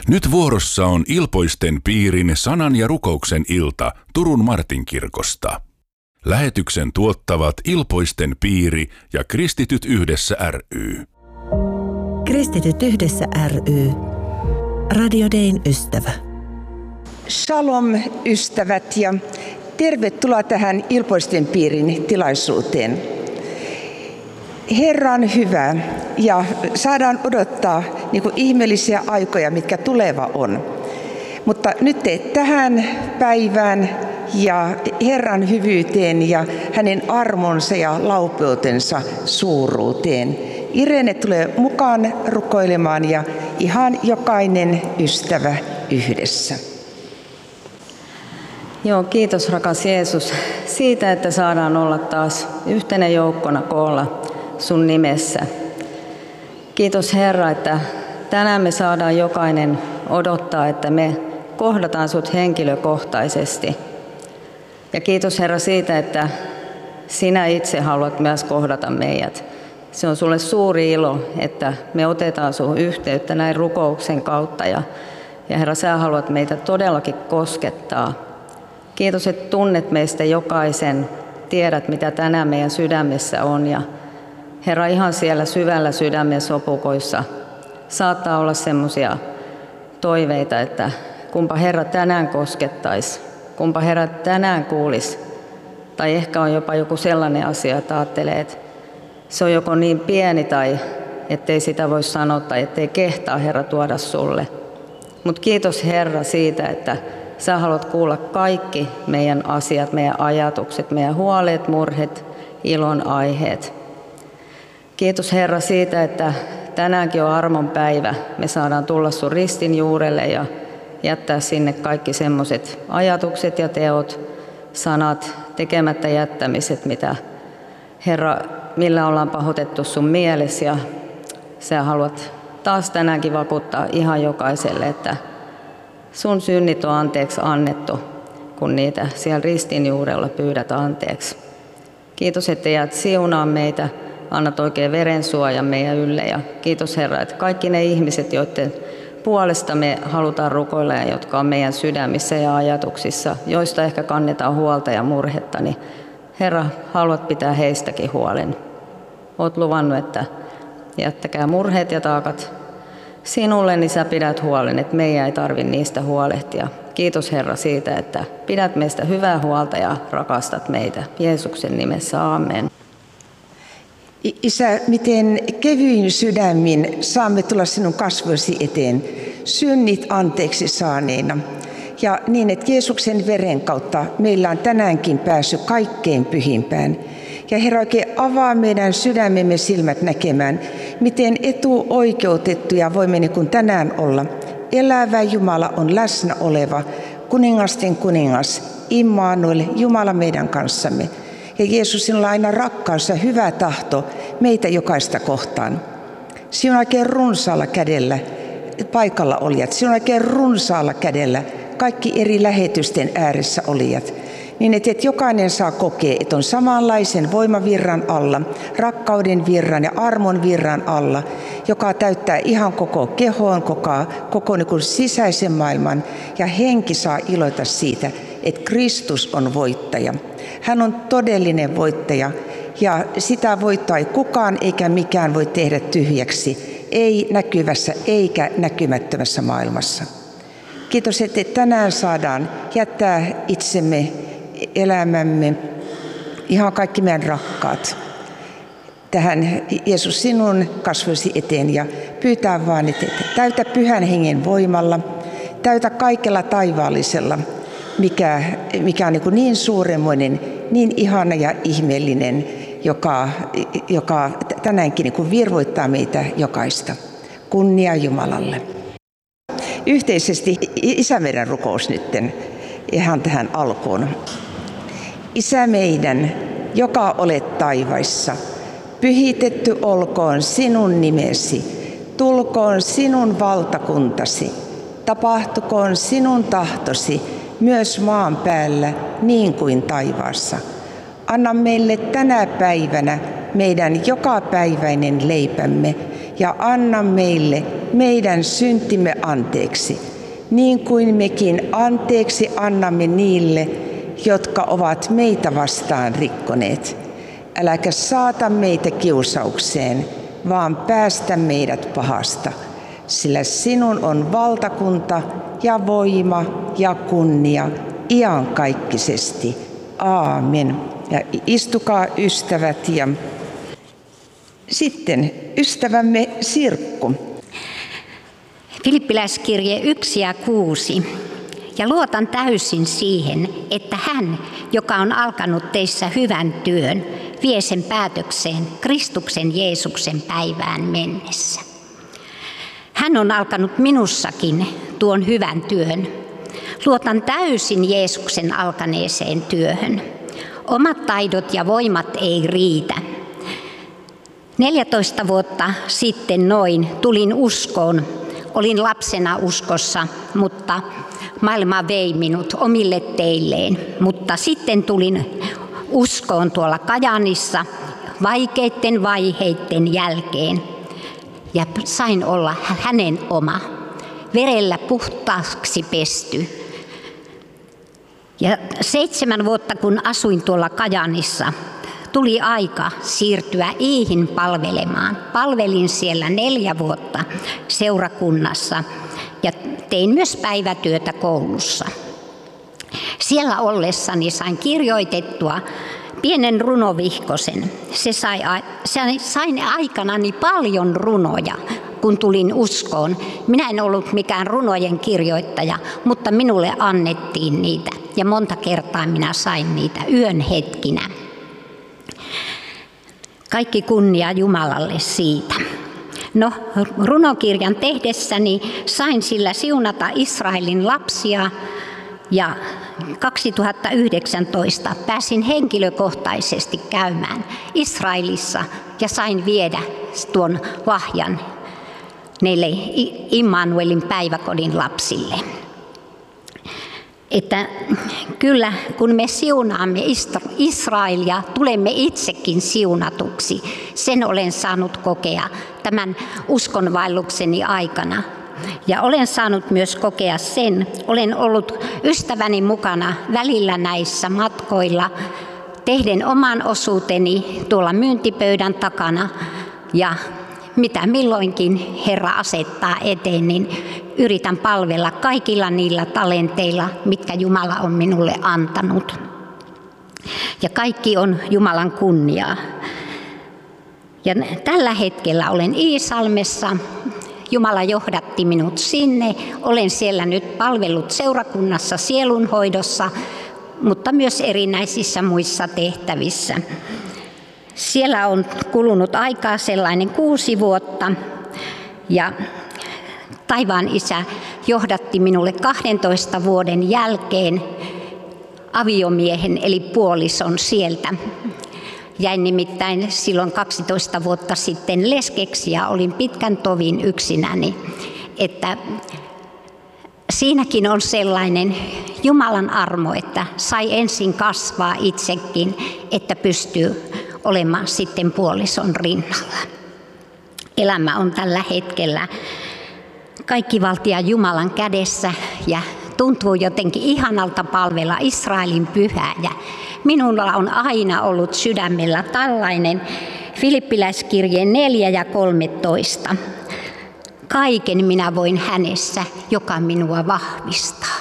Nyt vuorossa on Ilpoisten piirin sanan ja rukouksen ilta Turun Martinkirkosta. Lähetyksen tuottavat Ilpoisten piiri ja Kristityt yhdessä ry. Kristityt yhdessä ry. Radio Dayn ystävä. Shalom ystävät ja tervetuloa tähän Ilpoisten piirin tilaisuuteen. Herra on hyvä ja saadaan odottaa ihmeellisiä aikoja, mitkä tuleva on. Mutta nyt tähän päivään ja Herran hyvyyteen ja hänen armonsa ja laupeutensa suuruuteen. Irene tulee mukaan rukoilemaan ja ihan jokainen ystävä yhdessä. Joo, kiitos rakas Jeesus siitä, että saadaan olla taas yhtenä joukkona koolla sun nimessä. Kiitos Herra, että tänään me saadaan jokainen odottaa, että me kohdataan sut henkilökohtaisesti. Ja kiitos Herra siitä, että sinä itse haluat myös kohdata meidät. Se on sulle suuri ilo, että me otetaan sun yhteyttä näin rukouksen kautta. Ja Herra, sä haluat meitä todellakin koskettaa. Kiitos, että tunnet meistä jokaisen, tiedät mitä tänään meidän sydämessä on. Ja Herra, ihan siellä syvällä sydämen sopukoissa saattaa olla semmoisia toiveita, että kumpa Herra tänään koskettaisi, kumpa Herra tänään kuulisi. Tai ehkä on jopa joku sellainen asia, että ajattelee, että se on joko niin pieni tai ettei sitä voi sanoa tai ettei kehtaa Herra tuoda sulle. Mutta kiitos Herra siitä, että sä haluat kuulla kaikki meidän asiat, meidän ajatukset, meidän huolet, murhet, ilon aiheet. Kiitos Herra siitä, että tänäänkin on armon päivä. Me saadaan tulla sun ristin juurelle ja jättää sinne kaikki semmoiset ajatukset ja teot, sanat, tekemättä jättämiset, mitä Herra, millä ollaan pahoitettu sun mielessä. Ja sä haluat taas tänäänkin vakuuttaa ihan jokaiselle, että sun synnit on anteeksi annettu, kun niitä siellä ristin juurella pyydät anteeksi. Kiitos, että jäät siunaa meitä. Annat oikein verensuojan meidän ylle ja kiitos Herra, että kaikki ne ihmiset, joiden puolesta me halutaan rukoilla ja jotka on meidän sydämissä ja ajatuksissa, joista ehkä kannetaan huolta ja murhetta, niin Herra, haluat pitää heistäkin huolen. Oot luvannut, että jättäkää murheet ja taakat sinulle, niin sä pidät huolen, että meidän ei tarvitse niistä huolehtia. Kiitos Herra siitä, että pidät meistä hyvää huolta ja rakastat meitä. Jeesuksen nimessä, aamen. Isä, miten kevyin sydämin saamme tulla sinun kasvoisi eteen, synnit anteeksi saaneena. Ja niin, että Jeesuksen veren kautta meillä on tänäänkin päässyt kaikkein pyhimpään. Ja Herra, oikein avaa meidän sydämemme silmät näkemään, miten etuoikeutettuja voimme niin kuin tänään olla. Elävä Jumala on läsnä oleva, kuningasten kuningas, Immanuel, Jumala meidän kanssamme. Ja Jeesus, sinulla on aina rakkaus ja hyvä tahto meitä jokaista kohtaan. Sinun oikein runsaalla kädellä paikalla olijat, sinun oikein runsaalla kädellä kaikki eri lähetysten ääressä olijat. Niin että jokainen saa kokea, että on samanlaisen voimavirran alla, rakkauden virran ja armon virran alla, joka täyttää ihan koko kehoon, koko niin kuin sisäisen maailman. Ja henki saa iloita siitä, että Kristus on voittaja. Hän on todellinen voittaja ja sitä voittoa ei kukaan eikä mikään voi tehdä tyhjäksi, ei näkyvässä eikä näkymättömässä maailmassa. Kiitos, että tänään saadaan jättää itsemme, elämämme, ihan kaikki meidän rakkaat tähän Jeesus sinun kasvoisi eteen ja pyytää vaan, että täytä Pyhän Hengen voimalla, täytä kaikella taivaallisella, mikä on niin suuremmoinen, niin ihana ja ihmeellinen, joka tänäänkin niin virvoittaa meitä jokaista. Kunnia Jumalalle. Yhteisesti Isä meidän rukous nytten ihan tähän alkuun. Isä meidän, joka olet taivaissa, pyhitetty olkoon sinun nimesi, tulkoon sinun valtakuntasi, tapahtukoon sinun tahtosi myös maan päällä niin kuin taivaassa. Anna meille tänä päivänä meidän jokapäiväinen leipämme ja anna meille meidän syntimme anteeksi, niin kuin mekin anteeksi annamme niille, jotka ovat meitä vastaan rikkoneet. Äläkä saata meitä kiusaukseen, vaan päästä meidät pahasta, sillä sinun on valtakunta ja voima ja kunnia iankaikkisesti. Aamen. Ja istukaa ystävät ja sitten ystävämme Sirkku. Filippiläiskirje 1:6. Ja luotan täysin siihen, että hän, joka on alkanut teissä hyvän työn, vie sen päätökseen Kristuksen Jeesuksen päivään mennessä. Hän on alkanut minussakin tuon hyvän työn. Luotan täysin Jeesuksen alkaneeseen työhön. Omat taidot ja voimat ei riitä. 14 vuotta sitten noin tulin uskoon. Olin lapsena uskossa, mutta maailma vei minut omille teilleen. Mutta sitten tulin uskoon tuolla Kajaanissa vaikeiden vaiheiden jälkeen. Ja sain olla hänen oma, verellä puhtaaksi pesty. Ja 7 vuotta kun asuin tuolla Kajaanissa, tuli aika siirtyä Iihin palvelemaan. Palvelin siellä 4 vuotta seurakunnassa ja tein myös päivätyötä koulussa. Siellä ollessani sain kirjoitettua pienen runovihkosen. Sain aikanani paljon runoja, kun tulin uskoon. Minä en ollut mikään runojen kirjoittaja, mutta minulle annettiin niitä ja monta kertaa minä sain niitä yön hetkinä. Kaikki kunnia Jumalalle siitä. No, runokirjan tehdessäni sain sillä siunata Israelin lapsia ja 2019 pääsin henkilökohtaisesti käymään Israelissa ja sain viedä tuon lahjan näille Immanuelin päiväkodin lapsille. Että kyllä kun me siunaamme Israelia, tulemme itsekin siunatuksi. Sen olen saanut kokea tämän uskonvaellukseni aikana. Ja olen saanut myös kokea sen, olen ollut ystäväni mukana välillä näissä matkoilla, tehden oman osuuteni tuolla myyntipöydän takana ja mitä milloinkin Herra asettaa eteen, niin yritän palvella kaikilla niillä talenteilla, mitkä Jumala on minulle antanut. Ja kaikki on Jumalan kunniaa. Ja tällä hetkellä olen Iisalmessa. Jumala johdatti minut sinne. Olen siellä nyt palvellut seurakunnassa sielunhoidossa, mutta myös erinäisissä muissa tehtävissä. Siellä on kulunut aikaa sellainen 6 vuotta ja taivaan Isä johdatti minulle 12 vuoden jälkeen aviomiehen eli puolison sieltä. Jäin nimittäin silloin 12 vuotta sitten leskeksi ja olin pitkän tovin yksinäni, että siinäkin on sellainen Jumalan armo, että sai ensin kasvaa itsekin, että pystyy olemaan sitten puolison rinnalla. Elämä on tällä hetkellä kaikkivaltiaan Jumalan kädessä ja tuntuu jotenkin ihanalta palvella Israelin pyhää. Ja minulla on aina ollut sydämellä tällainen Filippiläiskirje 4:13. Kaiken minä voin hänessä, joka minua vahvistaa.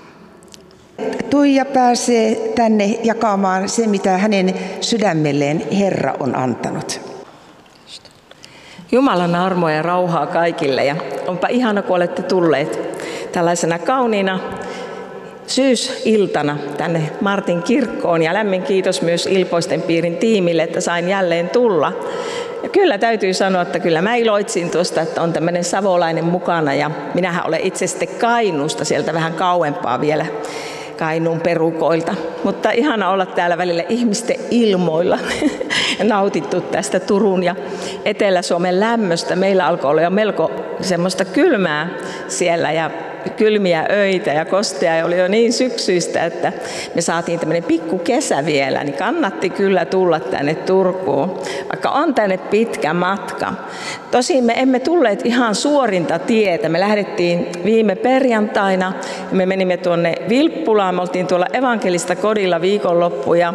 Tuija pääsee tänne jakamaan se, mitä hänen sydämelleen Herra on antanut. Jumalan armoa ja rauhaa kaikille ja onpa ihana, kun olette tulleet tällaisena kauniina syysiltana tänne Martin kirkkoon ja lämmin kiitos myös Ilpoisten piirin tiimille, että sain jälleen tulla. Ja kyllä täytyy sanoa, että kyllä mä iloitsin tuosta, että on tämmöinen savolainen mukana ja minähän olen itse sitten Kainuusta sieltä vähän kauempaa vielä Kainuun perukoilta. Mutta ihana olla täällä välillä ihmisten ilmoilla ja nautittu tästä Turun ja Etelä-Suomen lämmöstä. Meillä alkoi olla jo melko semmoista kylmää siellä ja kylmiä öitä ja kostea ja oli jo niin syksyistä, että me saatiin tämmöinen pikku kesä vielä, niin kannatti kyllä tulla tänne Turkuun, vaikka on tänne pitkä matka. Tosin me emme tulleet ihan suorinta tietä. Me lähdettiin viime perjantaina ja me menimme tuonne Vilppulaan. Me oltiin tuolla evankelista kodilla viikonloppu ja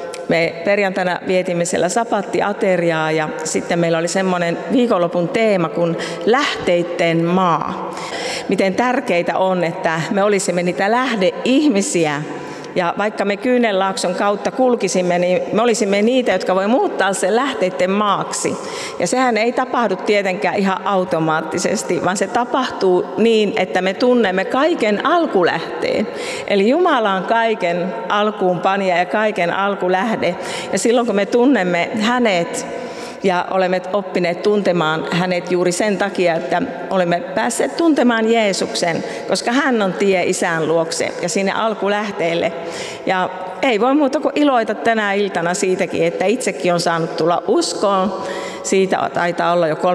me perjantaina vietimme siellä sapattiateriaa ja sitten meillä oli semmoinen viikonlopun teema kuin lähteitten maa. Miten tärkeitä on, että me olisimme niitä lähdeihmisiä. Ja vaikka me Kyynenlaakson kautta kulkisimme, niin me olisimme niitä, jotka voi muuttaa sen lähteitten maaksi. Ja sehän ei tapahdu tietenkään ihan automaattisesti, vaan se tapahtuu niin, että me tunnemme kaiken alkulähteen. Eli Jumala on kaiken alkuunpanija ja kaiken alkulähde. Ja silloin kun me tunnemme hänet, ja olemme oppineet tuntemaan hänet juuri sen takia, että olemme päässeet tuntemaan Jeesuksen, koska hän on tie Isän luokse ja sinne alkulähteelle. Ja ei voi muuta kuin iloita tänä iltana siitäkin, että itsekin on saanut tulla uskoon. Siitä taitaa olla jo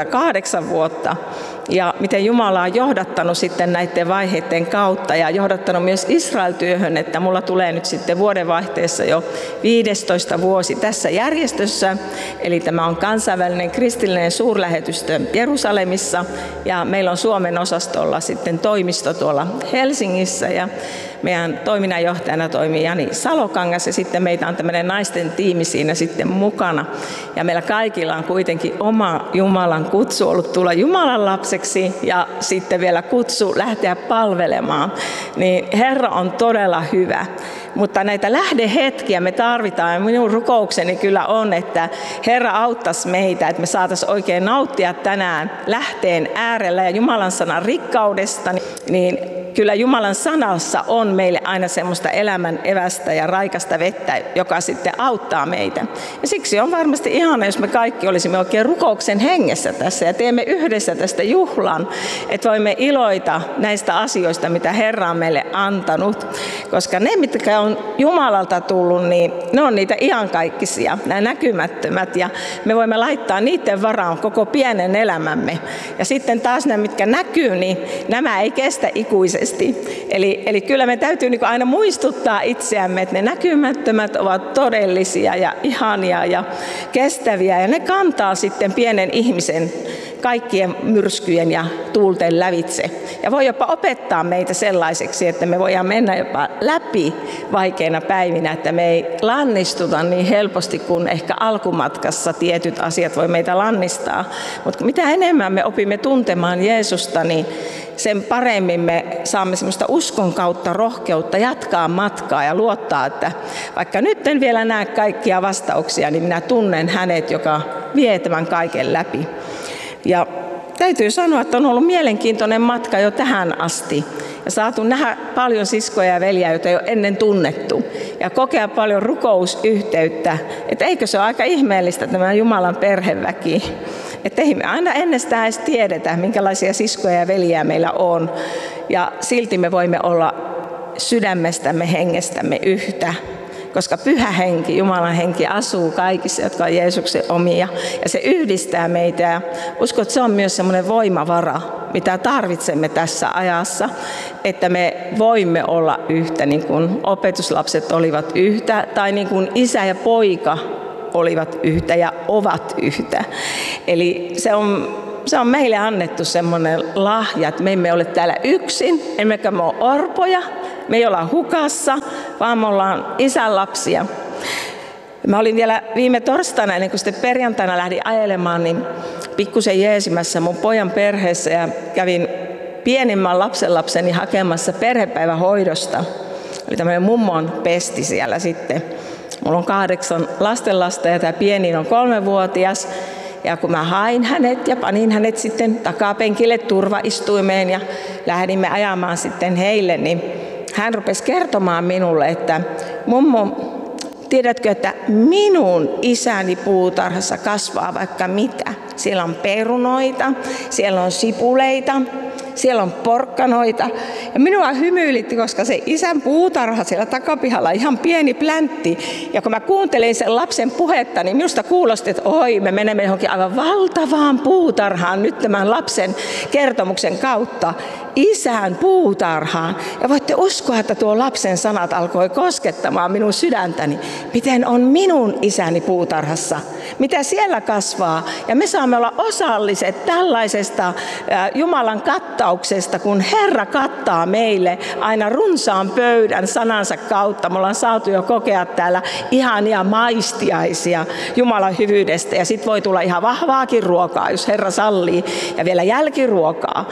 38 vuotta. Ja miten Jumala on johdattanut sitten näiden vaiheiden kautta ja johdattanut myös Israel-työhön, että mulla tulee nyt sitten vuodenvaihteessa jo 15 vuosi tässä järjestössä. Eli tämä on kansainvälinen kristillinen suurlähetystö Jerusalemissa ja meillä on Suomen osastolla sitten toimisto tuolla Helsingissä ja meidän toiminnanjohtajana toimii Jani Salokangas ja sitten meitä on tämmöinen naisten tiimi siinä sitten mukana. Ja meillä kaikilla on kuitenkin oma Jumalan kutsu ollut tulla Jumalan lapseksi ja sitten vielä kutsu lähteä palvelemaan. Niin Herra on todella hyvä. Mutta näitä lähdehetkiä me tarvitaan ja minun rukoukseni kyllä on, että Herra auttaisi meitä, että me saataisiin oikein nauttia tänään lähteen äärellä ja Jumalan sanan rikkaudesta, niin kyllä Jumalan sanassa on meille aina semmoista elämän evästä ja raikasta vettä, joka sitten auttaa meitä. Ja siksi on varmasti ihana, jos me kaikki olisimme oikein rukouksen hengessä tässä ja teemme yhdessä tästä juhlan, että voimme iloita näistä asioista, mitä Herra on meille antanut. Koska ne, mitkä on Jumalalta tullut, niin ne on niitä iankaikkisia, nämä näkymättömät. Ja me voimme laittaa niiden varaan koko pienen elämämme. Ja sitten taas nämä, mitkä näkyy, niin nämä ei kestä ikuisesti. Eli kyllä me täytyy niin kuin aina muistuttaa itseämme, että ne näkymättömät ovat todellisia ja ihania ja kestäviä. Ja ne kantaa sitten pienen ihmisen kaikkien myrskyjen ja tuulten lävitse. Ja voi jopa opettaa meitä sellaiseksi, että me voidaan mennä jopa läpi vaikeina päivinä, että me ei lannistuta niin helposti kuin ehkä alkumatkassa tietyt asiat voi meitä lannistaa. Mutta mitä enemmän me opimme tuntemaan Jeesusta, niin sen paremmin me saamme semmoista uskon kautta rohkeutta jatkaa matkaa ja luottaa, että vaikka nyt en vielä näe kaikkia vastauksia, niin minä tunnen hänet, joka vie tämän kaiken läpi. Ja täytyy sanoa, että on ollut mielenkiintoinen matka jo tähän asti. Ja saatu nähdä paljon siskoja ja veljiä, joita ei ole ennen tunnettu. Ja kokea paljon rukousyhteyttä. Että eikö se ole aika ihmeellistä tämä Jumalan perheväki. Että ei me aina ennestään edes tiedetä, minkälaisia siskoja ja veljiä meillä on. Ja silti me voimme olla sydämestämme, hengestämme yhtä. Koska Pyhä Henki, Jumalan henki asuu kaikissa, jotka on Jeesuksen omia. Ja se yhdistää meitä. Ja uskon, että se on myös semmoinen voimavara, mitä tarvitsemme tässä ajassa. Että me voimme olla yhtä, niin kuin opetuslapset olivat yhtä. Tai niin kuin isä ja poika olivat yhtä ja ovat yhtä. Eli se on meille annettu semmoinen lahja, että me emme ole täällä yksin, emmekä me ole orpoja. Me ei olla hukassa, vaan me ollaan isän lapsia. Mä olin vielä viime torstaina, ennen kuin sitten perjantaina lähdin ajelemaan, niin pikkusen jeesimässä mun pojan perheessä ja kävin pienimmän lapsenlapseni hakemassa perhepäivähoidosta. Oli tämmöinen mummon pesti siellä sitten. Mulla on 8 lastenlasta ja tämä pieni on 3-vuotias. Ja kun mä hain hänet ja panin hänet sitten takapenkille turvaistuimeen ja lähdimme ajamaan sitten heille, niin hän rupesi kertomaan minulle, että mummo, tiedätkö, että minun isäni puutarhassa kasvaa vaikka mitä. Siellä on perunoita, siellä on sipuleita, siellä on porkkanoita. Ja minua hymyilitti, koska se isän puutarha siellä takapihalla, ihan pieni pläntti. Ja kun mä kuuntelin sen lapsen puhetta, niin minusta kuulosti, että oi, me menemme johonkin aivan valtavaan puutarhaan nyt tämän lapsen kertomuksen kautta. Isän puutarhaan. Ja voitte uskoa, että tuo lapsen sanat alkoi koskettamaan minun sydäntäni. Miten on minun isäni puutarhassa? Mitä siellä kasvaa? Ja me saamme olla osalliset tällaisesta Jumalan kattauksesta, kun Herra kattaa meille aina runsaan pöydän sanansa kautta. Me ollaan saatu jo kokea täällä ihania maistiaisia Jumalan hyvyydestä. Ja sitten voi tulla ihan vahvaakin ruokaa, jos Herra sallii. Ja vielä jälkiruokaa.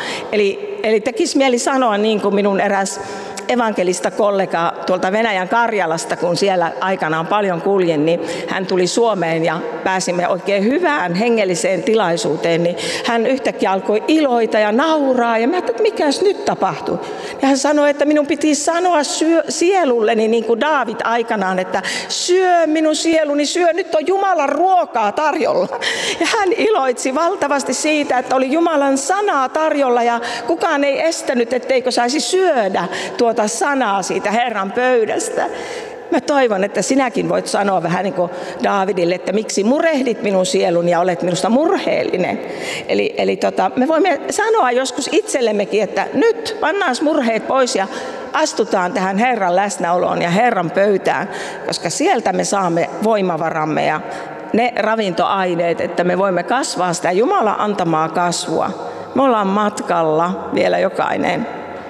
Eli tekisi mieli sanoa niin kuin minun eräs evankelista kollega tuolta Venäjän Karjalasta, kun siellä aikanaan paljon kuljen, niin hän tuli Suomeen ja pääsimme oikein hyvään hengelliseen tilaisuuteen, niin hän yhtäkkiä alkoi iloita ja nauraa ja mä ajattelin, että mikäs nyt tapahtui. Ja hän sanoi, että minun piti sanoa sielulleni niin kuin Daavid aikanaan, että syö minun sieluni, syö, nyt on Jumalan ruokaa tarjolla. Ja hän iloitsi valtavasti siitä, että oli Jumalan sanaa tarjolla ja kukaan ei estänyt, etteikö saisi syödä tuota sanaa siitä Herran pöydästä. Mä toivon, että sinäkin voit sanoa vähän niin kuin Daavidille, että miksi murehdit minun sieluni ja olet minusta murheellinen. Eli me voimme sanoa joskus itsellemmekin, että nyt pannaan murheet pois ja astutaan tähän Herran läsnäoloon ja Herran pöytään, koska sieltä me saamme voimavaramme ja ne ravintoaineet, että me voimme kasvaa sitä Jumalan antamaa kasvua. Me ollaan matkalla vielä jokainen.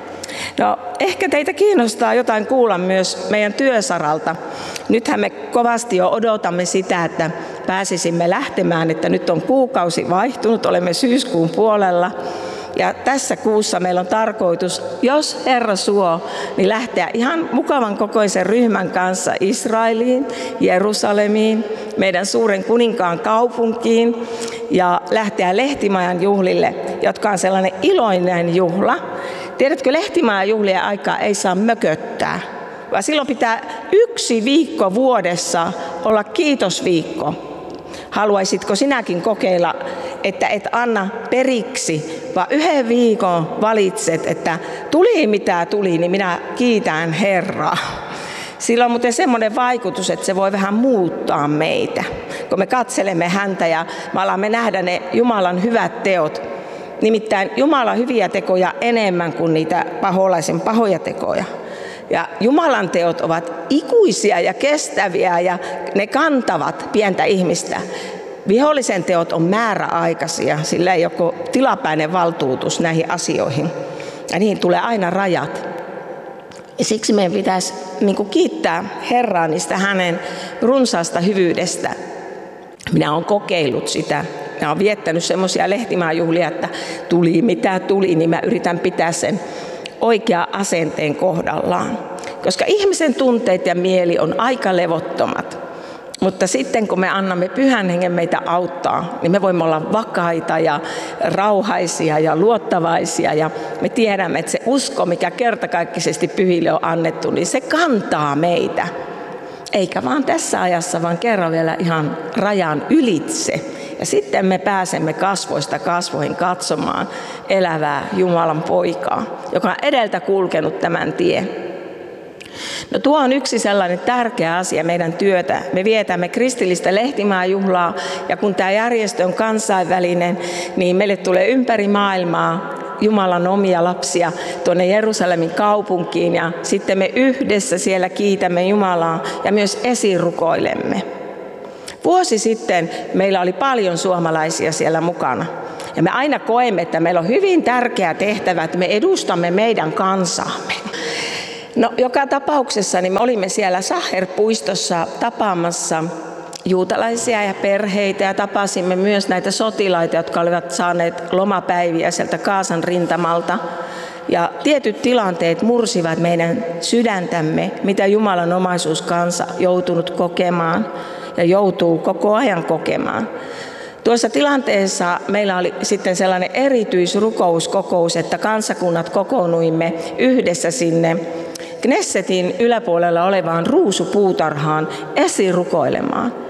No, ehkä teitä kiinnostaa jotain kuulla myös meidän työsaralta. Nythän me kovasti jo odotamme sitä, että pääsisimme lähtemään, että nyt on kuukausi vaihtunut, olemme syyskuun puolella. Ja tässä kuussa meillä on tarkoitus, jos Herra suo, niin lähteä ihan mukavan kokoisen ryhmän kanssa Israeliin, Jerusalemiin, meidän suuren kuninkaan kaupunkiin ja lähteä Lehtimajan juhlille, jotka on sellainen iloinen juhla. Tiedätkö, Lehtimajan juhlien aikaa ei saa mököttää, vaan silloin pitää 1 viikko vuodessa olla kiitosviikko. Haluaisitko sinäkin kokeilla, että et anna periksi, vaan 1 viikon valitset, että tuli mitä tuli, niin minä kiitän Herraa. Sillä on muuten semmoinen vaikutus, että se voi vähän muuttaa meitä, kun me katselemme häntä ja me alamme nähdä ne Jumalan hyvät teot. Nimittäin Jumalan hyviä tekoja enemmän kuin niitä paholaisen pahoja tekoja. Ja Jumalan teot ovat ikuisia ja kestäviä ja ne kantavat pientä ihmistä. Vihollisen teot on määräaikaisia, sillä ei ole tilapäinen valtuutus näihin asioihin. Ja niihin tulee aina rajat. Ja siksi meidän pitäisi kiittää Herraa niistä hänen runsaasta hyvyydestä. Minä olen kokeillut sitä. Minä olen viettänyt semmoisia lehtimaajuhlia, että tuli mitä tuli, niin mä yritän pitää sen oikean asenteen kohdallaan. Koska ihmisen tunteet ja mieli on aika levottomat. Mutta sitten kun me annamme Pyhän Hengen meitä auttaa, niin me voimme olla vakaita ja rauhaisia ja luottavaisia. Ja me tiedämme, että se usko, mikä kertakaikkisesti pyhille on annettu, niin se kantaa meitä. Eikä vaan tässä ajassa, vaan kerran vielä ihan rajan ylitse. Ja sitten me pääsemme kasvoista kasvoihin katsomaan elävää Jumalan poikaa, joka on edeltä kulkenut tämän tien. No tuo on yksi sellainen tärkeä asia meidän työtä. Me vietämme kristillistä lehtimaajuhlaa ja kun tämä järjestö on kansainvälinen, niin meille tulee ympäri maailmaa Jumalan omia lapsia tuonne Jerusalemin kaupunkiin ja sitten me yhdessä siellä kiitämme Jumalaa ja myös esirukoilemme. Vuosi sitten meillä oli paljon suomalaisia siellä mukana. Ja me aina koemme, että meillä on hyvin tärkeä tehtävä, että me edustamme meidän kansaamme. No, joka tapauksessa niin me olimme siellä Saher-puistossa tapaamassa juutalaisia ja perheitä ja tapasimme myös näitä sotilaita, jotka olivat saaneet lomapäiviä sieltä Gazan rintamalta. Ja tietyt tilanteet mursivat meidän sydäntämme, mitä Jumalan omaisuuskansa joutunut kokemaan ja joutuu koko ajan kokemaan. Tuossa tilanteessa meillä oli sitten sellainen erityisrukouskokous, että kansakunnat kokoonnuimme yhdessä sinne Knessetin yläpuolella olevaan ruusupuutarhaan esirukoilemaan.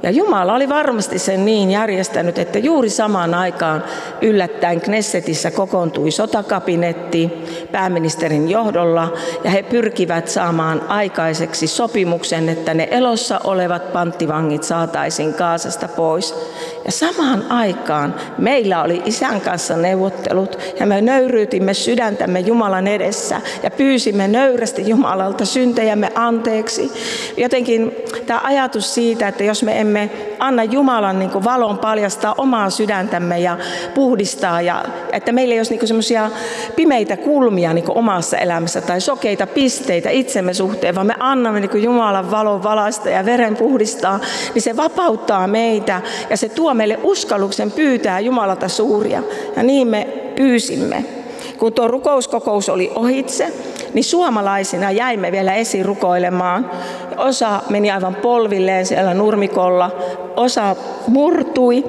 Ja Jumala oli varmasti sen niin järjestänyt, että juuri samaan aikaan yllättäen Knessetissä kokoontui sotakabinetti pääministerin johdolla, ja he pyrkivät saamaan aikaiseksi sopimuksen, että ne elossa olevat panttivangit saataisiin Gazasta pois. Ja samaan aikaan meillä oli isän kanssa neuvottelut, ja me nöyryytimme sydäntämme Jumalan edessä ja pyysimme nöyrästi Jumalalta syntejämme anteeksi. Jotenkin tämä ajatus siitä, että jos me emme anna Jumalan niin kuin valon paljastaa omaa sydäntämme ja puhdistaa, ja että meillä ei olisi niin semmoisia pimeitä kulmia niin kuin omassa elämässä tai sokeita pisteitä itsemme suhteen, vaan me annamme niin kuin Jumalan valon valaista ja veren puhdistaa, niin se vapauttaa meitä ja se tuo meille uskalluksen pyytää Jumalalta suuria. Ja niin me pyysimme. Kun tuo rukouskokous oli ohitse, niin suomalaisina jäimme vielä esirukoilemaan. Osa meni aivan polvilleen siellä nurmikolla, osa murtui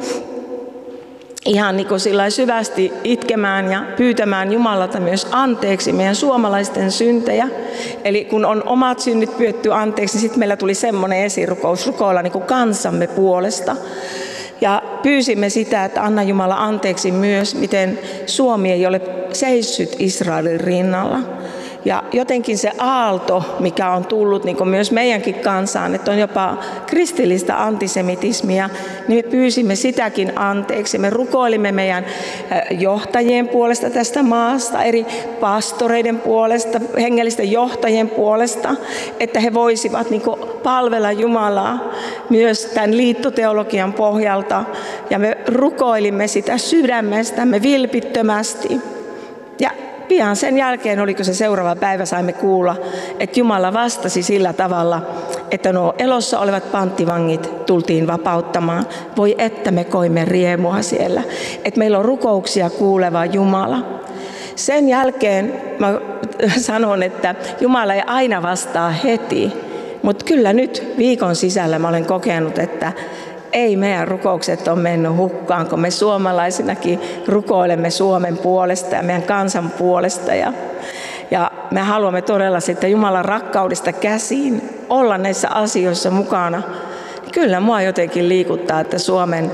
ihan niin kuin sillä syvästi itkemään ja pyytämään Jumalalta myös anteeksi meidän suomalaisten syntejä. Eli kun on omat synnit pyydetty anteeksi, niin sitten meillä tuli semmoinen esirukous rukoilla niin kuin kansamme puolesta. Ja pyysimme sitä, että anna Jumala anteeksi myös, miten Suomi ei ole seissyt Israelin rinnalla. Ja jotenkin se aalto, mikä on tullut niin kuin myös meidänkin kansaan, että on jopa kristillistä antisemitismia, niin me pyysimme sitäkin anteeksi. Me rukoilimme meidän johtajien puolesta tästä maasta, eri pastoreiden puolesta, hengellisten johtajien puolesta, että he voisivat niin kuin palvella Jumalaa myös tämän liittoteologian pohjalta. Ja me rukoilimme sitä sydämestämme vilpittömästi. Ja pian sen jälkeen, oliko se seuraava päivä, saimme kuulla, että Jumala vastasi sillä tavalla, että nuo elossa olevat panttivangit tultiin vapauttamaan. Voi että me koimme riemua siellä, että meillä on rukouksia kuuleva Jumala. Sen jälkeen mä sanon, että Jumala ei aina vastaa heti, mutta kyllä nyt viikon sisällä mä olen kokenut, että ei meidän rukoukset ole mennyt hukkaan, kun me suomalaisinakin rukoilemme Suomen puolesta ja meidän kansan puolesta. Ja me haluamme todella sitten Jumalan rakkaudesta käsiin olla näissä asioissa mukana. Kyllä mua jotenkin liikuttaa, että Suomen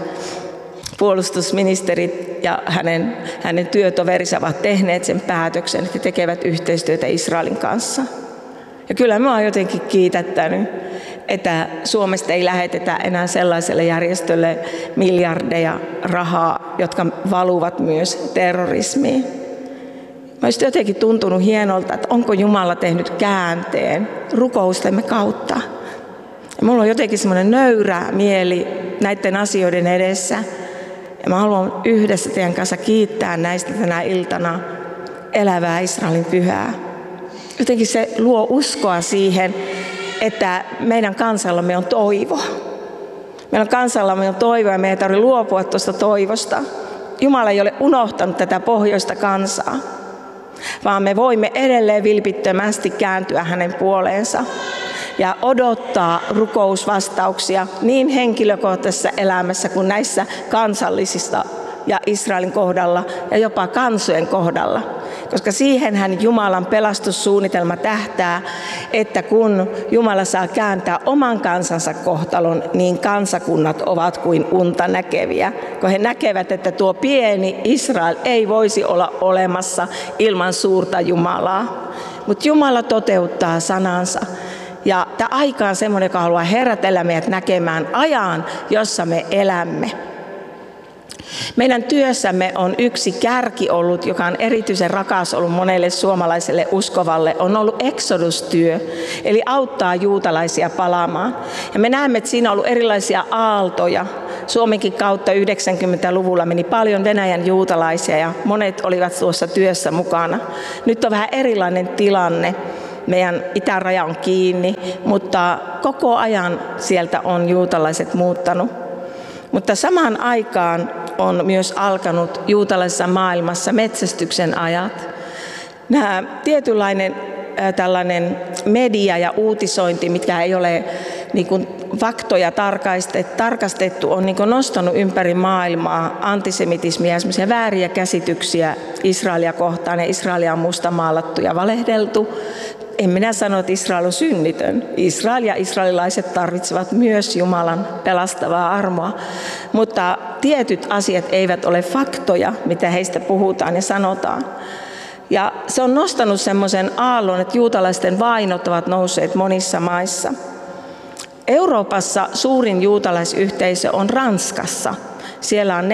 puolustusministerit ja hänen työtoverinsa ovat tehneet sen päätöksen, että tekevät yhteistyötä Israelin kanssa. Ja kyllä mä oon jotenkin kiitättänyt, että Suomesta ei lähetetä enää sellaiselle järjestölle miljardeja rahaa, jotka valuvat myös terrorismiin. Mä olisin jotenkin tuntunut hienolta, että onko Jumala tehnyt käänteen rukoustemme kautta. Ja mulla on jotenkin semmoinen nöyrä mieli näiden asioiden edessä. Ja mä haluan yhdessä teidän kanssa kiittää näistä tänä iltana elävää Israelin pyhää. Jotenkin se luo uskoa siihen, että meidän kansallamme on toivo. Meidän kansallamme on toivo ja meidän ei tarvitse luopua tuosta toivosta. Jumala ei ole unohtanut tätä pohjoista kansaa, vaan me voimme edelleen vilpittömästi kääntyä hänen puoleensa ja odottaa rukousvastauksia niin henkilökohtaisessa elämässä kuin näissä kansallisissa ja Israelin kohdalla ja jopa kansojen kohdalla. Koska siihenhän Jumalan pelastussuunnitelma tähtää, että kun Jumala saa kääntää oman kansansa kohtalon, niin kansakunnat ovat kuin unta näkeviä. Kun he näkevät, että tuo pieni Israel ei voisi olla olemassa ilman suurta Jumalaa. Mutta Jumala toteuttaa sanansa. Ja tämä aika on semmoinen, joka haluaa herätellä meidät näkemään ajan, jossa me elämme. Meidän työssämme on yksi kärki ollut, joka on erityisen rakas ollut monelle suomalaiselle uskovalle, on ollut exodustyö, eli auttaa juutalaisia palaamaan. Ja me näemme, että siinä on ollut erilaisia aaltoja. Suomenkin kautta 90-luvulla meni paljon Venäjän juutalaisia ja monet olivat tuossa työssä mukana. Nyt on vähän erilainen tilanne. Meidän itäraja on kiinni, mutta koko ajan sieltä on juutalaiset muuttanut. Mutta samaan aikaan on myös alkanut juutalaisessa maailmassa metsästyksen ajat. Nämä tietynlainen tällainen media ja uutisointi, mitkä ei ole niin kuin faktoja tarkastettu, on niin kuin nostanut ympäri maailmaa antisemitismiä ja semmoisia vääriä käsityksiä Israelia kohtaan. Ja Israelia on mustamaalattu ja valehdeltu. en minä sano, että Israel on synnitön. Israel ja israelilaiset tarvitsevat myös Jumalan pelastavaa armoa. Mutta tietyt asiat eivät ole faktoja, mitä heistä puhutaan ja sanotaan. Ja se on nostanut semmoisen aallon, että juutalaisten vainot ovat nousseet monissa maissa. Euroopassa suurin juutalaisyhteisö on Ranskassa. Siellä on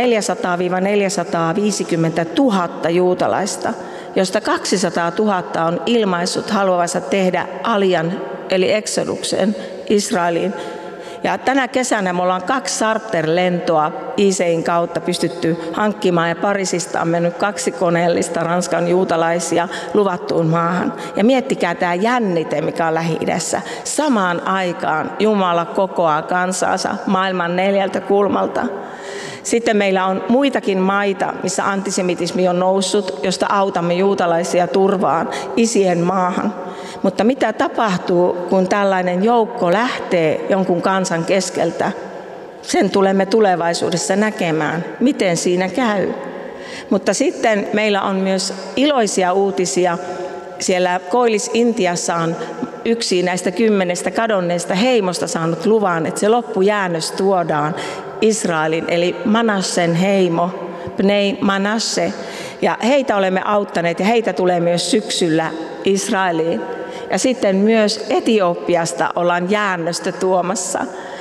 400-450 000 juutalaista, josta 200 000 on ilmaissut haluavansa tehdä alian eli eksoduksen Israeliin. Ja tänä kesänä me ollaan 2 charterlentoa ICEin kautta pystytty hankkimaan ja Pariisista on mennyt 2 koneellista Ranskan juutalaisia luvattuun maahan. Ja miettikää tämä jännite, mikä on Lähi-idässä. Samaan aikaan Jumala kokoaa kansansa maailman 4 kulmalta. Sitten meillä on muitakin maita, missä antisemitismi on noussut, josta autamme juutalaisia turvaan isien maahan. Mutta mitä tapahtuu, kun tällainen joukko lähtee jonkun kansan keskeltä? Sen tulemme tulevaisuudessa näkemään, miten siinä käy. Mutta sitten meillä on myös iloisia uutisia. Siellä Koillis-Intiassa on yksi näistä 10 kadonneista heimosta saanut luvan, että se loppujäännös tuodaan Israelin, eli Manassen heimo, Bnei Manasse. Ja heitä olemme auttaneet ja heitä tulee myös syksyllä Israeliin. Ja sitten myös Etiopiasta ollaan jäännöstä tuomassa.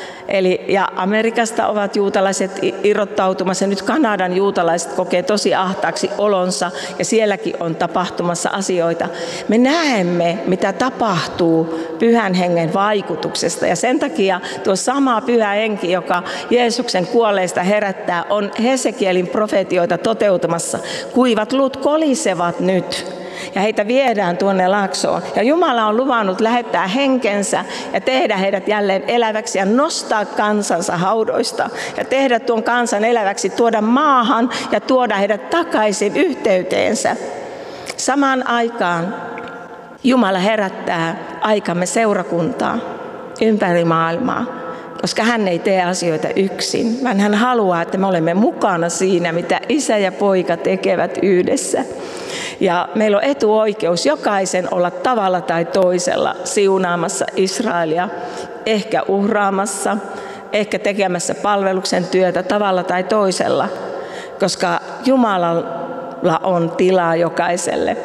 Ja Amerikasta ovat juutalaiset irrottautumassa. Nyt Kanadan juutalaiset kokee tosi ahtaaksi olonsa ja sielläkin on tapahtumassa asioita. Me näemme, mitä tapahtuu Pyhän Hengen vaikutuksesta. Ja sen takia tuo sama Pyhä Henki, joka Jeesuksen kuolleista herättää, on Hesekielin profetioita toteutumassa. Kuivat luut kolisevat nyt. Ja heitä viedään tuonne laaksoon. Ja Jumala on luvannut lähettää henkensä ja tehdä heidät jälleen eläväksi ja nostaa kansansa haudoista. Ja tehdä tuon kansan eläväksi, tuoda maahan ja tuoda heidät takaisin yhteyteensä. Samaan aikaan Jumala herättää aikamme seurakuntaa ympäri maailmaa. Koska hän ei tee asioita yksin, vaan hän haluaa, että me olemme mukana siinä, mitä isä ja poika tekevät yhdessä. Ja meillä on etuoikeus jokaisen olla tavalla tai toisella siunaamassa Israelia, ehkä uhraamassa, ehkä tekemässä palveluksen työtä tavalla tai toisella, koska Jumalalla on tilaa jokaiselle.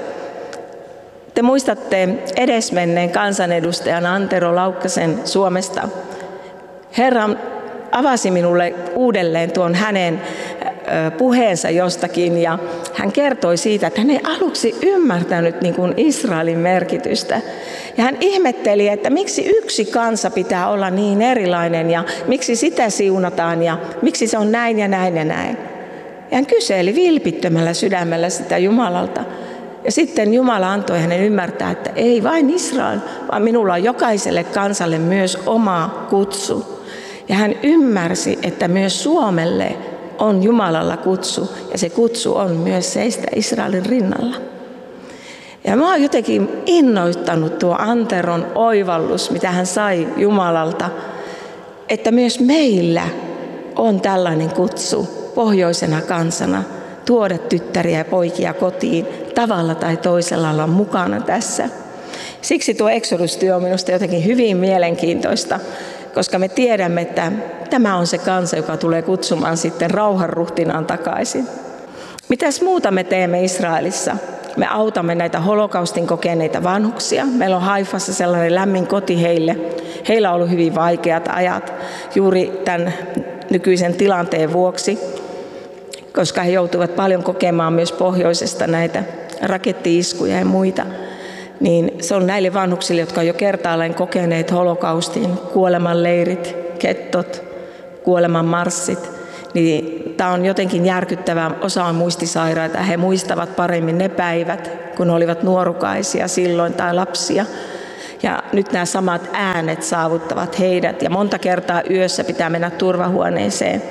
Te muistatte edesmenneen kansanedustajan Antero Laukkasen Suomesta. Herra avasi minulle uudelleen tuon hänen puheensa jostakin ja hän kertoi siitä, että hän ei aluksi ymmärtänyt niin kuin Israelin merkitystä. Ja hän ihmetteli, että miksi yksi kansa pitää olla niin erilainen ja miksi sitä siunataan ja miksi se on näin ja näin ja näin. Ja hän kyseli vilpittömällä sydämellä sitä Jumalalta. Ja sitten Jumala antoi hänen ymmärtää, että ei vain Israel, vaan minulla on jokaiselle kansalle myös oma kutsu. Ja hän ymmärsi, että myös Suomelle on Jumalalla kutsu, ja se kutsu on myös seistä Israelin rinnalla. Ja mä oon jotenkin innoittanut tuo Anteron oivallus, mitä hän sai Jumalalta, että myös meillä on tällainen kutsu pohjoisena kansana tuoda tyttäriä ja poikia kotiin tavalla tai toisella olla mukana tässä. Siksi tuo Exodus-työ on minusta jotenkin hyvin mielenkiintoista, koska me tiedämme, että tämä on se kansa, joka tulee kutsumaan sitten rauhanruhtinaan takaisin. Mitäs muuta me teemme Israelissa? Me autamme näitä holokaustin kokeneita vanhuksia. Meillä on Haifassa sellainen lämmin koti heille. Heillä on ollut hyvin vaikeat ajat juuri tämän nykyisen tilanteen vuoksi, koska he joutuvat paljon kokemaan myös pohjoisesta näitä rakettiiskuja ja muita. Niin se on näille vanhuksille, jotka on jo kertaalleen kokeneet holokaustin, kuolemanleirit, kettot, kuolemanmarssit. Niin tämä on jotenkin järkyttävää. Osa on muistisairaita. He muistavat paremmin ne päivät, kun olivat nuorukaisia silloin tai lapsia. Ja nyt nämä samat äänet saavuttavat heidät. Ja monta kertaa yössä pitää mennä turvahuoneeseen.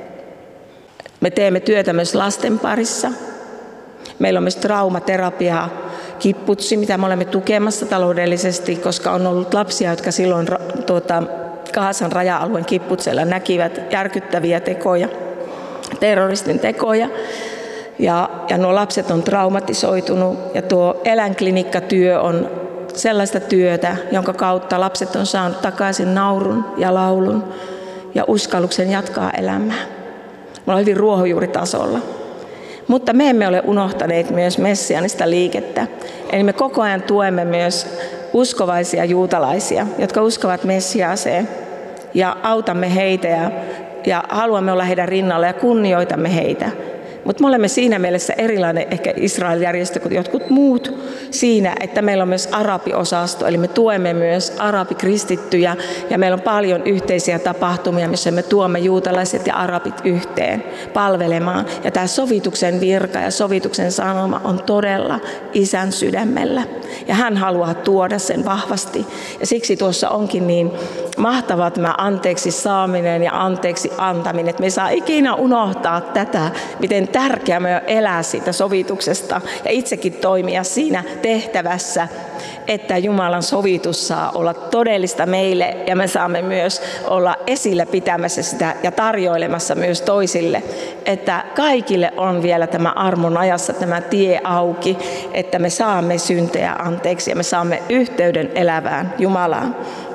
Me teemme työtä myös lasten parissa. Meillä on myös traumaterapiaa, kipputsi, mitä me olemme tukemassa taloudellisesti, koska on ollut lapsia, jotka silloin Gazan raja-alueen kipputsella näkivät järkyttäviä tekoja, terroristin tekoja. Ja nuo lapset on traumatisoitunut ja tuo eläinklinikkatyö on sellaista työtä, jonka kautta lapset on saanut takaisin naurun ja laulun ja uskalluksen jatkaa elämää. Me ollaan hyvin ruohonjuuritasolla. Mutta me emme ole unohtaneet myös messianista liikettä. Eli me koko ajan tuemme myös uskovaisia juutalaisia, jotka uskovat Messiaaseen. Ja autamme heitä ja haluamme olla heidän rinnalla ja kunnioitamme heitä. Mutta me olemme siinä mielessä erilainen ehkä Israel-järjestö kuin jotkut muut siinä, että meillä on myös arabiosasto, eli me tuemme myös arabikristittyjä ja meillä on paljon yhteisiä tapahtumia, missä me tuomme juutalaiset ja arabit yhteen palvelemaan. Ja tämä sovituksen virka ja sovituksen sanoma on todella Isän sydämellä ja hän haluaa tuoda sen vahvasti. Ja siksi tuossa onkin niin mahtavaa tämä anteeksi saaminen ja anteeksi antaminen, että me ei saa ikinä unohtaa tätä, miten tärkeää me on elää siitä sovituksesta ja itsekin toimia siinä tehtävässä, että Jumalan sovitus saa olla todellista meille ja me saamme myös olla esillä pitämässä sitä ja tarjoilemassa myös toisille, että kaikille on vielä tämä armon ajassa tämä tie auki, että me saamme syntejä anteeksi ja me saamme yhteyden elävään Jumalaan.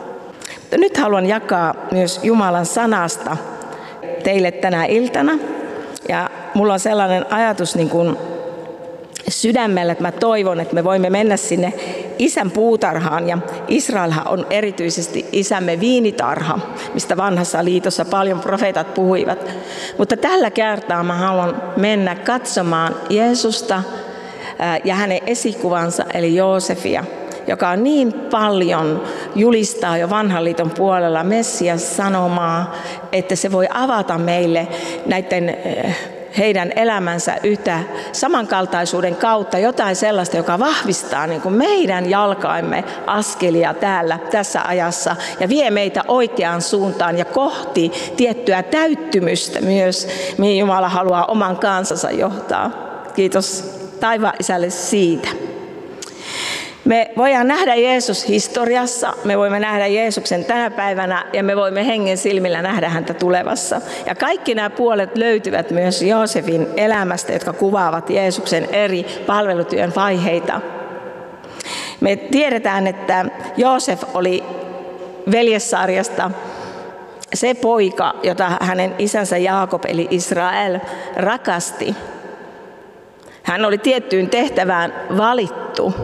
Mutta nyt haluan jakaa myös Jumalan sanasta teille tänä iltana. Ja mulla on sellainen ajatus niin kuin sydämellä, että mä toivon, että me voimme mennä sinne Isän puutarhaan. Ja Israelhan on erityisesti isämme viinitarha, mistä vanhassa liitossa paljon profeetat puhuivat. Mutta tällä kertaa mä haluan mennä katsomaan Jeesusta ja hänen esikuvansa, eli Joosefia, joka on niin paljon julistaa jo vanhan liiton puolella Messias sanomaa, että se voi avata meille näiden heidän elämänsä yhtä samankaltaisuuden kautta jotain sellaista, joka vahvistaa niin kuin meidän jalkaimme askelia täällä tässä ajassa ja vie meitä oikeaan suuntaan ja kohti tiettyä täyttymystä myös, mihin Jumala haluaa oman kansansa johtaa. Kiitos taivaan Isälle siitä. Me voidaan nähdä Jeesus historiassa, me voimme nähdä Jeesuksen tänä päivänä ja me voimme hengen silmillä nähdä häntä tulevassa. Ja kaikki nämä puolet löytyvät myös Joosefin elämästä, jotka kuvaavat Jeesuksen eri palvelutyön vaiheita. Me tiedetään, että Joosef oli veljessarjasta se poika, jota hänen isänsä Jaakob eli Israel rakasti. Hän oli tiettyyn tehtävään valittu.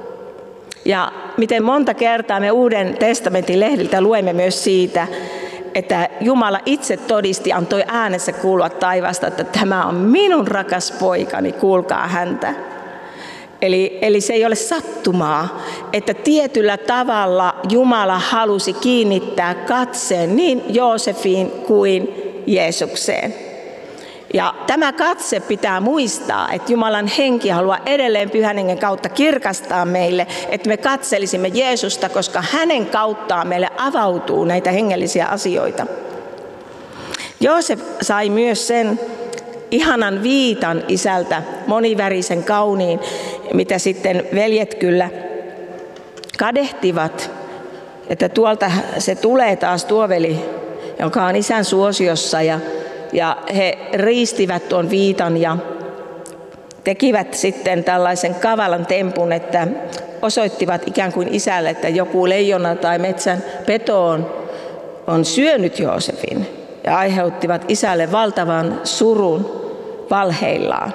Ja miten monta kertaa me Uuden testamentin lehdiltä luemme myös siitä, että Jumala itse todisti, antoi äänessä kuulua taivaasta, että tämä on minun rakas poikani, kuulkaa häntä. Eli se ei ole sattumaa, että tietyllä tavalla Jumala halusi kiinnittää katseen niin Joosefiin kuin Jeesukseen. Ja tämä katse pitää muistaa, että Jumalan henki haluaa edelleen Pyhän Hengen kautta kirkastaa meille, että me katselisimme Jeesusta, koska hänen kauttaan meille avautuu näitä hengellisiä asioita. Joosef sai myös sen ihanan viitan isältä, monivärisen kauniin, mitä sitten veljet kyllä kadehtivat, että tuolta se tulee taas tuo veli, joka on isän suosiossa ja he riistivät tuon viitan ja tekivät sitten tällaisen kavalan tempun, että osoittivat ikään kuin isälle, että joku leijona tai metsän peto on syönyt Joosefin ja aiheuttivat isälle valtavan surun valheillaan.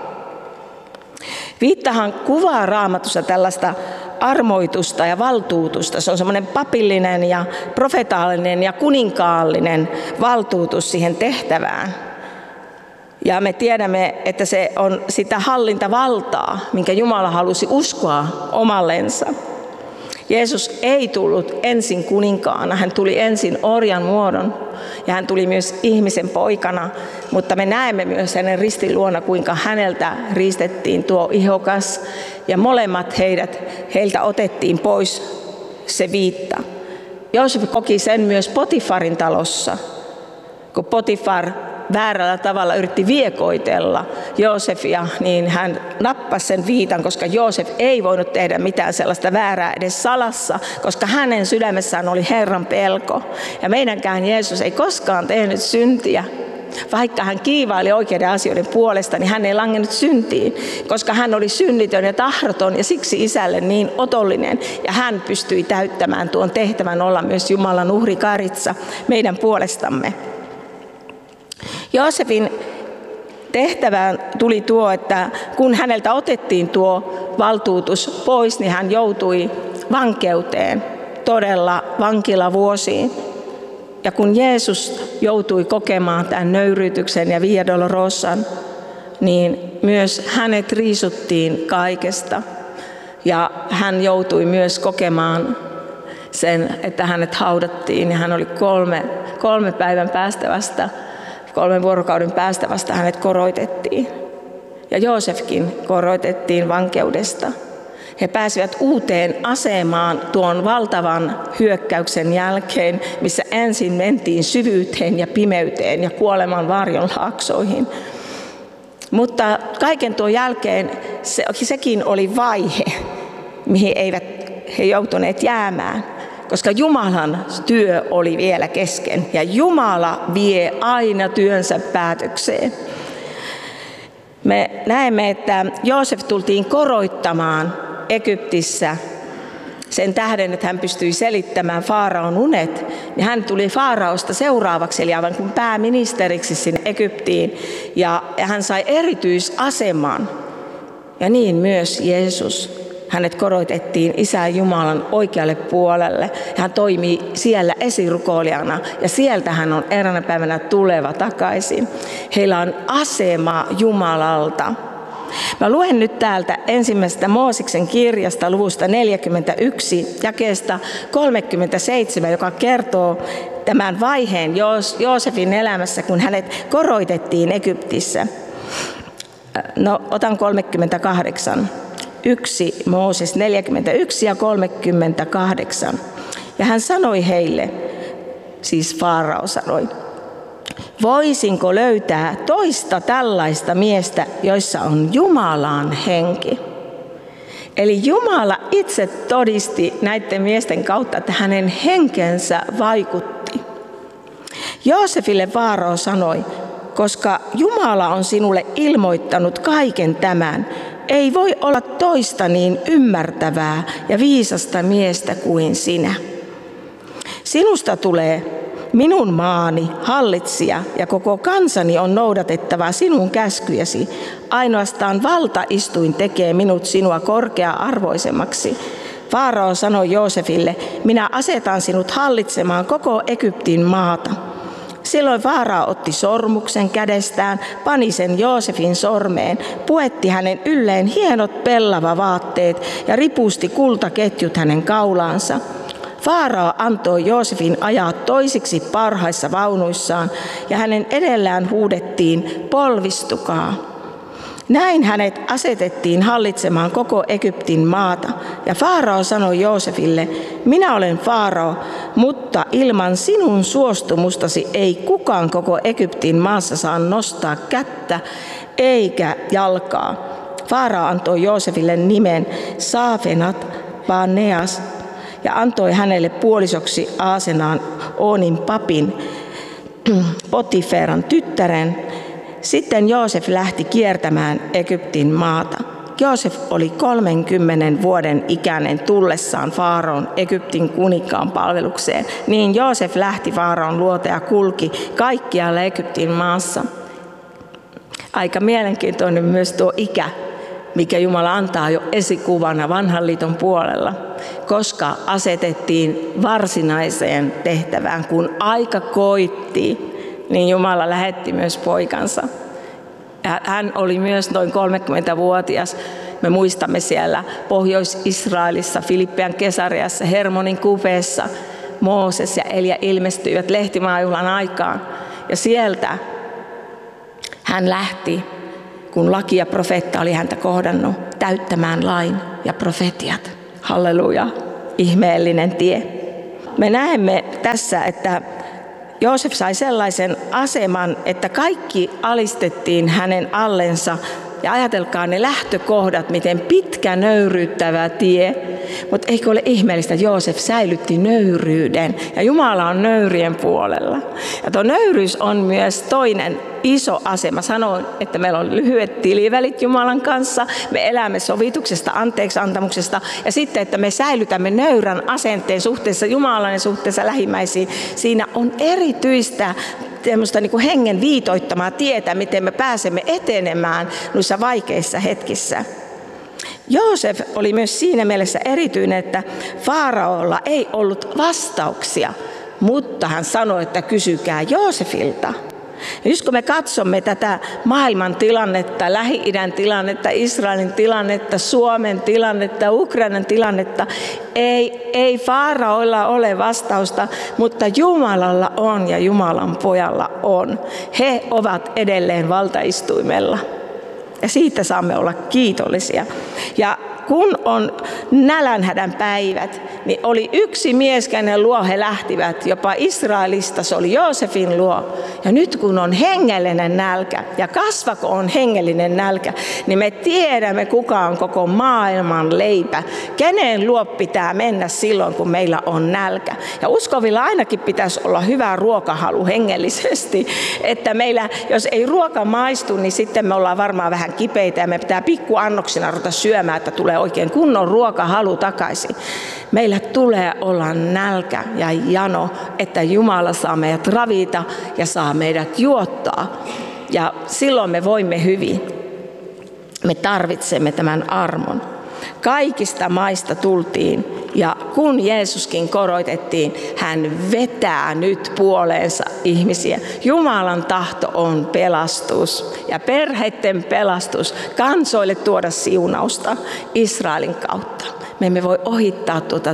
Viittahan kuvaa Raamatussa tällaista armoitusta ja valtuutusta. Se on semmoinen papillinen ja profetaalinen ja kuninkaallinen valtuutus siihen tehtävään. Ja me tiedämme, että se on sitä hallintavaltaa, minkä Jumala halusi uskoa omallensa. Jeesus ei tullut ensin kuninkaana, hän tuli ensin orjan muodon ja hän tuli myös ihmisen poikana, mutta me näemme myös hänen ristin luona, kuinka häneltä riistettiin tuo ihokas ja molemmat heiltä otettiin pois se viitta. Joosef koki sen myös Potifarin talossa, kun Potifar väärällä tavalla yritti viekoitella Joosefia, niin hän nappasi sen viitan, koska Joosef ei voinut tehdä mitään sellaista väärää edes salassa, koska hänen sydämessään oli Herran pelko. Ja meidänkään Jeesus ei koskaan tehnyt syntiä, Vaikka hän kiivaili oikeiden asioiden puolesta, niin hän ei langennut syntiin, koska hän oli synnitön ja tahdoton ja siksi Isälle niin otollinen. Ja hän pystyi täyttämään tuon tehtävän olla myös Jumalan uhrikaritsa meidän puolestamme. Joosefin tehtävään tuli tuo, että kun häneltä otettiin tuo valtuutus pois, niin hän joutui vankeuteen, todella vankilavuosiin. Ja kun Jeesus joutui kokemaan tämän nöyryytyksen ja Via Dolorosan, niin myös hänet riisuttiin kaikesta. Ja hän joutui myös kokemaan sen, että hänet haudattiin ja hän oli 3 päivän päästä vasta, 3 vuorokauden päästä vasta hänet koroitettiin. Ja Joosefkin koroitettiin vankeudesta. He pääsivät uuteen asemaan tuon valtavan hyökkäyksen jälkeen, missä ensin mentiin syvyyteen ja pimeyteen ja kuoleman varjon laaksoihin. Mutta kaiken tuon jälkeen sekin oli vaihe, mihin eivät he joutuneet jäämään, koska Jumalan työ oli vielä kesken ja Jumala vie aina työnsä päätökseen. Me näemme, että Joosef tultiin koroittamaan Egyptissä sen tähden, että hän pystyi selittämään Faaraon unet, niin hän tuli Faaraosta seuraavaksi, eli aivan kuin pääministeriksi sinne Egyptiin, ja hän sai erityisaseman. Ja niin myös Jeesus. Hänet koroitettiin Isä Jumalan oikealle puolelle. Hän toimii siellä esirukoilijana ja sieltä hän on eräänä päivänä tuleva takaisin. Heillä on asema Jumalalta. Mä luen nyt täältä ensimmäisestä Mooseksen kirjasta luvusta 41 jakeesta 37, joka kertoo tämän vaiheen Joosefin elämässä, kun hänet koroitettiin Egyptissä. No, otan 38. 1 Mooses 41 ja 38. Ja hän sanoi heille, siis Faarao sanoi, voisinko löytää toista tällaista miestä, joissa on Jumalan henki? Eli Jumala itse todisti näiden miesten kautta, että hänen henkensä vaikutti. Joosefille Faarao sanoi, koska Jumala on sinulle ilmoittanut kaiken tämän, ei voi olla toista niin ymmärtävää ja viisasta miestä kuin sinä. Sinusta tulee minun maani hallitsija ja koko kansani on noudatettava sinun käskyjäsi. Ainoastaan valtaistuin tekee minut sinua korkea-arvoisemmaksi. Faarao sanoi Joosefille, minä asetan sinut hallitsemaan koko Egyptin maata. Silloin Faarao otti sormuksen kädestään, pani sen Joosefin sormeen, puetti hänen ylleen hienot pellavavaatteet ja ripusti kultaketjut hänen kaulaansa. Faarao antoi Joosefin ajaa toisiksi parhaissa vaunuissaan ja hänen edellään huudettiin, polvistukaa. Näin hänet asetettiin hallitsemaan koko Egyptin maata. Ja Faarao sanoi Joosefille, minä olen Faarao, mutta ilman sinun suostumustasi ei kukaan koko Egyptin maassa saa nostaa kättä eikä jalkaa. Faarao antoi Joosefille nimen Saafenat Paneas ja antoi hänelle puolisoksi Aasenaan Oonin papin Potiferan tyttären. Sitten Joosef lähti kiertämään Egyptin maata. Joosef oli 30 vuoden ikäinen tullessaan Faaraon Egyptin kuninkaan palvelukseen. Niin Joosef lähti Faaraon luota ja kulki kaikkialla Egyptin maassa. Aika mielenkiintoinen myös tuo ikä, mikä Jumala antaa jo esikuvana vanhan liiton puolella, koska asetettiin varsinaiseen tehtävään, kun aika koitti. Niin Jumala lähetti myös poikansa. Ja hän oli myös noin 30-vuotias. Me muistamme siellä Pohjois-Israelissa, Filippian Kesariassa, Hermonin kupeessa. Mooses ja Elia ilmestyivät lehtimaajuhlan aikaan. Ja sieltä hän lähti, kun laki ja profeetta oli häntä kohdannut, täyttämään lain ja profetiat. Halleluja, ihmeellinen tie. Me näemme tässä, että Joosef sai sellaisen aseman, että kaikki alistettiin hänen allensa. Ja ajatelkaa ne lähtökohdat, miten pitkä nöyryyttävä tie. Mutta eikö ole ihmeellistä, että Joosef säilytti nöyryyden ja Jumala on nöyrien puolella. Ja tuo nöyryys on myös toinen iso asema. Sanoin, että meillä on lyhyet tilivälit Jumalan kanssa, me elämme sovituksesta, anteeksiantamuksesta ja sitten, että me säilytämme nöyrän asenteen suhteessa Jumalan ja suhteessa lähimmäisiin. Siinä on erityistä tämmöistä niin kuin hengen viitoittamaa tietä, miten me pääsemme etenemään noissa vaikeissa hetkissä. Joosef oli myös siinä mielessä erityinen, että Faaraolla ei ollut vastauksia, mutta hän sanoi, että kysykää Joosefilta. Ja just kun me katsomme tätä maailman tilannetta, Lähi-idän tilannetta, Israelin tilannetta, Suomen tilannetta, Ukrainan tilannetta, ei Faaraoilla ole vastausta, mutta Jumalalla on ja Jumalan pojalla on. He ovat edelleen valtaistuimella. Ja siitä saamme olla kiitollisia. Ja kun on nälänhädän päivät, niin oli yksi mies, kenen luo he lähtivät, jopa Israelista, se oli Joosefin luo. Ja nyt kun on hengellinen nälkä, ja kasvako on hengellinen nälkä, niin me tiedämme, kuka on koko maailman leipä. Kenen luo pitää mennä silloin, kun meillä on nälkä. Ja uskovilla ainakin pitäisi olla hyvä ruokahalu hengellisesti, että meillä, jos ei ruoka maistu, niin sitten me ollaan varmaan vähän kipeitä, ja me pitää pikkuannoksina ruveta syömään, että tulee oikein kunnon ruokahalu takaisin. Meillä tulee olla nälkä ja jano, että Jumala saa meidät ravita ja saa meidät juottaa. Ja silloin me voimme hyvin. Me tarvitsemme tämän armon. Kaikista maista tultiin ja kun Jeesuskin korotettiin, hän vetää nyt puoleensa ihmisiä. Jumalan tahto on pelastus ja perheiden pelastus, kansoille tuoda siunausta Israelin kautta. Me emme voi ohittaa tuota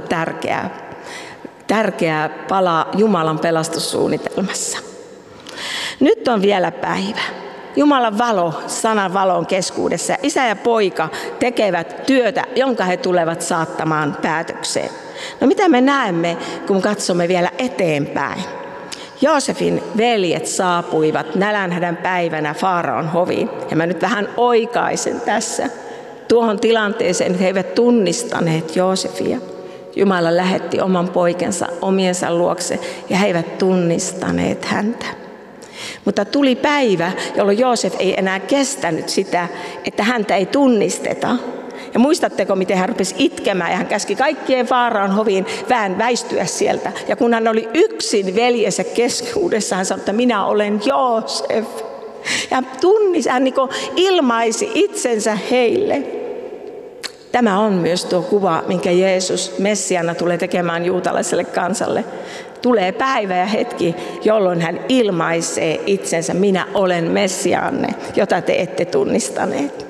tärkeää palaa Jumalan pelastussuunnitelmassa. Nyt on vielä päivä. Jumalan valo, sanan valon keskuudessa. Isä ja poika tekevät työtä, jonka he tulevat saattamaan päätökseen. No mitä me näemme, kun katsomme vielä eteenpäin? Joosefin veljet saapuivat nälänhädän päivänä Faaraon hoviin. Ja mä nyt vähän oikaisen tässä tuohon tilanteeseen, että he eivät tunnistaneet Joosefia. Jumala lähetti oman poikensa omiensa luokse ja he eivät tunnistaneet häntä. Mutta tuli päivä, jolloin Joosef ei enää kestänyt sitä, että häntä ei tunnisteta. Ja muistatteko, miten hän rupesi itkemään ja hän käski kaikkien Faaraon hoviin väistyä sieltä. Ja kun hän oli yksin veljensä keskuudessa, hän sanoi, että minä olen Joosef. Ja hän ilmaisi itsensä heille. Tämä on myös tuo kuva, minkä Jeesus Messiana tulee tekemään juutalaiselle kansalle. Tulee päivä ja hetki, jolloin hän ilmaisee itsensä, minä olen Messianne, jota te ette tunnistaneet.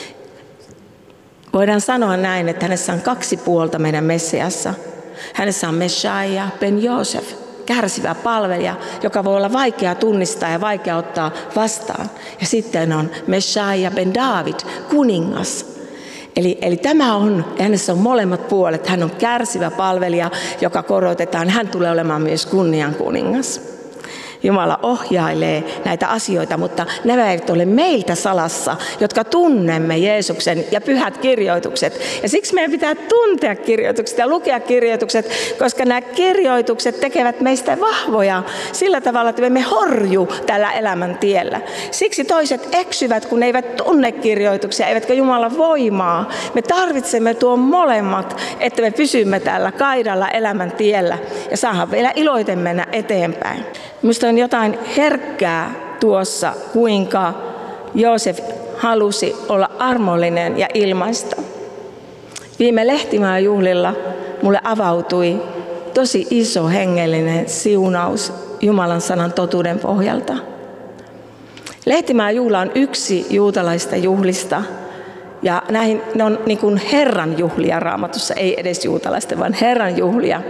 Voidaan sanoa näin, että hänessä on kaksi puolta meidän Messiassa. Hänessä on Messiah ben Joosef, kärsivä palvelija, joka voi olla vaikea tunnistaa ja vaikea ottaa vastaan. Ja sitten on Messiah ben David, kuningas. Eli tämä on, hänessä on molemmat puolet. Hän on kärsivä palvelija, joka korotetaan. Hän tulee olemaan myös kunnian kuningas. Jumala ohjailee näitä asioita, mutta nämä eivät ole meiltä salassa, jotka tunnemme Jeesuksen ja pyhät kirjoitukset. Ja siksi meidän pitää tuntea kirjoitukset ja lukea kirjoitukset, koska nämä kirjoitukset tekevät meistä vahvoja sillä tavalla, että me emme horju tällä elämän tiellä. Siksi toiset eksyvät, kun ne eivät tunne kirjoituksia, eivätkä Jumalan voimaa. Me tarvitsemme tuon molemmat, että me pysymme tällä kaidalla elämän tiellä ja saadaan vielä iloiten mennä eteenpäin. Minusta on jotain herkkää tuossa, kuinka Joosef halusi olla armollinen ja ilmaista. Viime Lehtimäen juhlilla mulle avautui tosi iso hengellinen siunaus Jumalan sanan totuuden pohjalta. Lehtimäen juhla on yksi juutalaista juhlista. Ja ne on niin kuin Herran juhlia Raamatussa, ei edes juutalaisten, vaan Herran juhlia.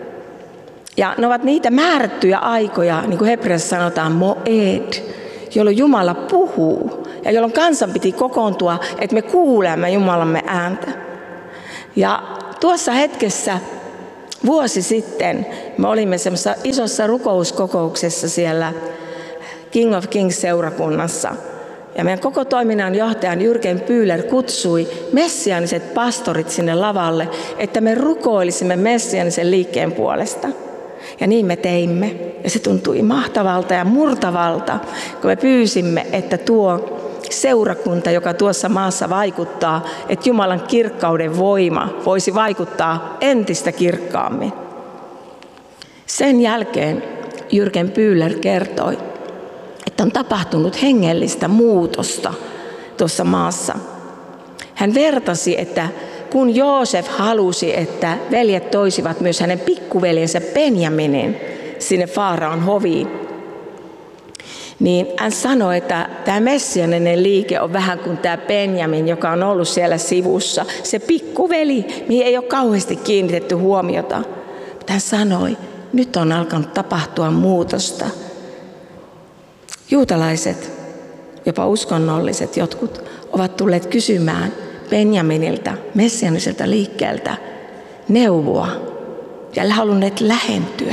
Ja ne ovat niitä määrättyjä aikoja, niin kuin hebreassa sanotaan, moed, jolloin Jumala puhuu ja jolloin kansan piti kokoontua, että me kuulemme Jumalamme ääntä. Ja tuossa hetkessä vuosi sitten me olimme semmoisessa isossa rukouskokouksessa siellä King of Kings -seurakunnassa. Ja meidän koko toiminnan johtajan Jürgen Bühler kutsui messiaaniset pastorit sinne lavalle, että me rukoilisimme messiaanisen liikkeen puolesta. Ja niin me teimme. Ja se tuntui mahtavalta ja murtavalta, kun me pyysimme, että tuo seurakunta, joka tuossa maassa vaikuttaa, että Jumalan kirkkauden voima voisi vaikuttaa entistä kirkkaammin. Sen jälkeen Jürgen Bühler kertoi, että on tapahtunut hengellistä muutosta tuossa maassa. Hän vertasi, että kun Joosef halusi, että veljet toisivat myös hänen pikkuveljensä Benjaminin sinne Faaraon hoviin, niin hän sanoi, että tämä messianinen liike on vähän kuin tämä Benjamin, joka on ollut siellä sivussa. Se pikkuveli, mihin ei ole kauheasti kiinnitetty huomiota. Mutta hän sanoi, nyt on alkanut tapahtua muutosta. Juutalaiset, jopa uskonnolliset jotkut, ovat tulleet kysymään Benjaminilta, messianiselta liikkeeltä, neuvoa ja halunneet lähentyä.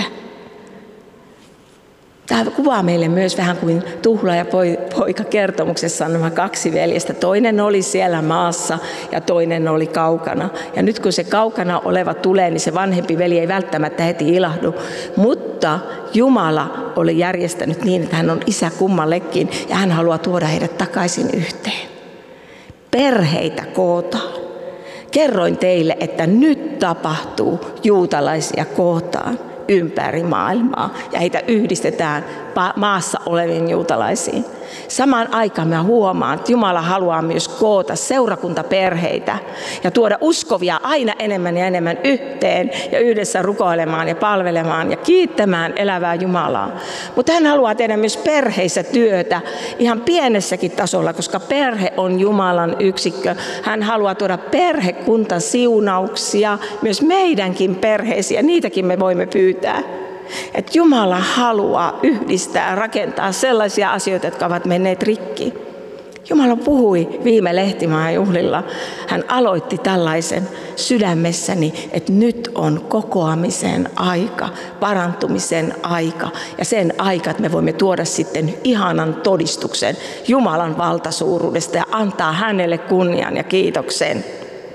Tämä kuvaa meille myös vähän kuin Tuhla ja poika kertomuksessa on nämä kaksi veljestä. Toinen oli siellä maassa ja toinen oli kaukana. Ja nyt kun se kaukana oleva tulee, niin se vanhempi veli ei välttämättä heti ilahdu. Mutta Jumala oli järjestänyt niin, että hän on isä kummallekin ja hän haluaa tuoda heidät takaisin yhteen. Perheitä kootaan. Kerroin teille, että nyt tapahtuu, juutalaisia kootaan ympäri maailmaa ja heitä yhdistetään maassa oleviin juutalaisiin. Samaan aikaan mä huomaan, että Jumala haluaa myös koota seurakuntaperheitä ja tuoda uskovia aina enemmän ja enemmän yhteen ja yhdessä rukoilemaan ja palvelemaan ja kiittämään elävää Jumalaa. Mutta hän haluaa tehdä myös perheissä työtä ihan pienessäkin tasolla, koska perhe on Jumalan yksikkö. Hän haluaa tuoda perhekuntasiunauksia myös meidänkin perheisiin ja niitäkin me voimme pyytää. Että Jumala haluaa yhdistää ja rakentaa sellaisia asioita, jotka ovat menneet rikki. Jumala puhui viime Lehtimaan juhlilla. Hän aloitti tällaisen sydämessäni, että nyt on kokoamisen aika, parantumisen aika ja sen aika, että me voimme tuoda sitten ihanan todistuksen Jumalan valtasuuruudesta ja antaa hänelle kunnian ja kiitoksen.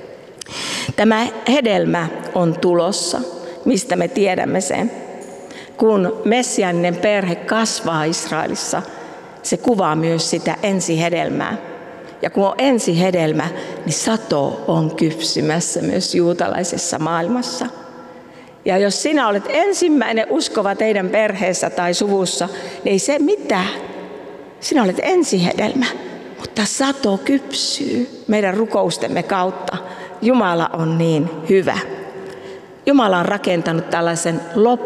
Tämä hedelmä on tulossa, mistä me tiedämme sen. Kun messiaaninen perhe kasvaa Israelissa, se kuvaa myös sitä ensihedelmää. Ja kun on ensihedelmä, niin sato on kypsymässä myös juutalaisessa maailmassa. Ja jos sinä olet ensimmäinen uskova teidän perheessä tai suvussa, niin ei se mitään. Sinä olet ensihedelmä, mutta sato kypsyy meidän rukoustemme kautta. Jumala on niin hyvä. Jumala on rakentanut tällaisen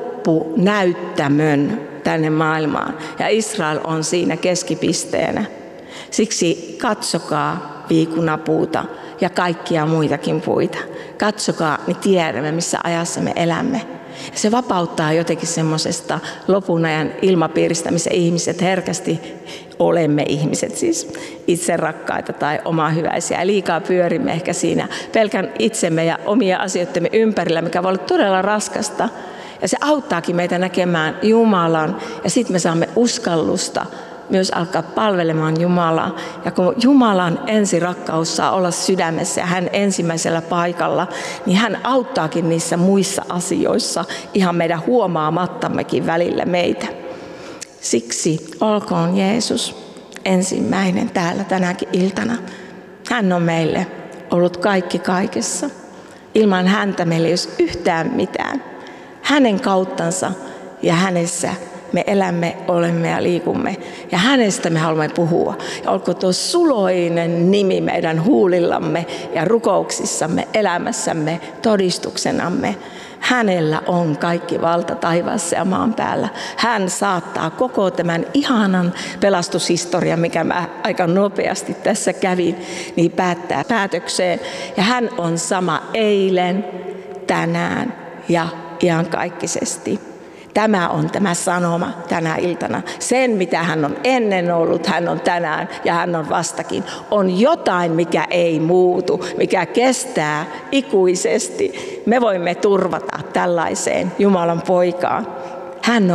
loppunäyttämön tänne maailmaan ja Israel on siinä keskipisteenä. Siksi katsokaa viikunapuuta ja kaikkia muitakin puita. Katsokaa, niin tiedämme, missä ajassa me elämme. Ja se vapauttaa jotenkin semmoisesta lopun ajan ilmapiiristä, missä ihmiset herkästi olemme ihmiset, siis itse rakkaita tai omahyväisiä. Ja liikaa pyörimme ehkä siinä pelkän itsemme ja omia asioittemme ympärillä, mikä voi olla todella raskasta. Ja se auttaakin meitä näkemään Jumalan ja sitten me saamme uskallusta myös alkaa palvelemaan Jumalaa. Ja kun Jumalan ensirakkaus saa olla sydämessä ja hän ensimmäisellä paikalla, niin hän auttaakin niissä muissa asioissa ihan meidän huomaamattammekin välillä meitä. Siksi olkoon Jeesus ensimmäinen täällä tänäkin iltana. Hän on meille ollut kaikki kaikessa. Ilman häntä meillä ei olisi yhtään mitään. Hänen kauttansa ja hänessä me elämme, olemme ja liikumme. Ja hänestä me haluamme puhua. Ja olkoon tuo suloinen nimi meidän huulillamme ja rukouksissamme, elämässämme, todistuksenamme. Hänellä on kaikki valta taivaassa ja maan päällä. Hän saattaa koko tämän ihanan pelastushistorian, mikä mä aika nopeasti tässä kävin, niin päättää päätökseen. Ja hän on sama eilen, tänään ja iankaikkisesti. Tämä on tämä sanoma tänä iltana. Sen, mitä hän on ennen ollut, hän on tänään ja hän on vastakin. On jotain, mikä ei muutu, mikä kestää ikuisesti. Me voimme turvata tällaiseen Jumalan poikaan. Hän